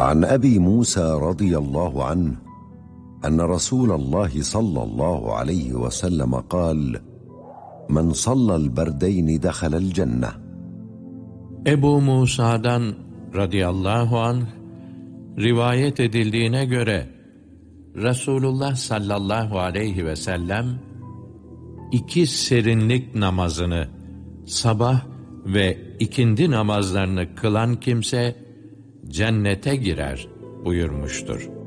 عن أبي موسى رضي الله عنه أن رسول الله صلى الله عليه وسلم قال: من صلى البردين دخل الجنة. Ebu Musa'dan radıyallahu anh rivayet edildiğine göre Resulullah sallallahu aleyhi ve sellem 2 serinlik namazını, sabah ve ikindi namazlarını kılan kimse cennete girer buyurmuştur.